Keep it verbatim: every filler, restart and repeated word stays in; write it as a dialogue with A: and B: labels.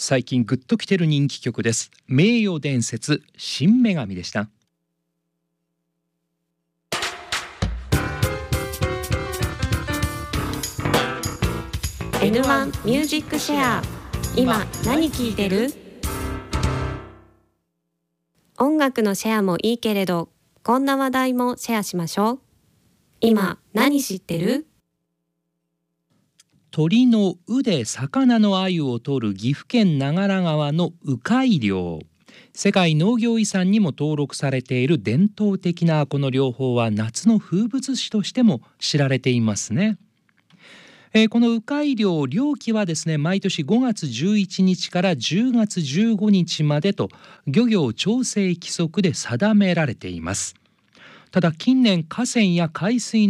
A: 最近グッときてる人気曲です。名誉伝説新女神でした。
B: エヌワン ミュージックシェア、今何聴いてる？音楽のシェアもいいけれど、こんな話題もシェアしましょう。今何知ってる？
A: 鳥の鵜で魚の鮎を取る岐阜県長良川の鵜飼漁。世界農業遺産にも登録されている伝統的なこの漁法は夏の風物詩としても知られていますね。えー、この鵜飼漁、漁期はですね、毎年ごがつじゅういちにちからじゅうがつじゅうごにちまでと漁業調整規則で定められています。ただ近年河川や海水の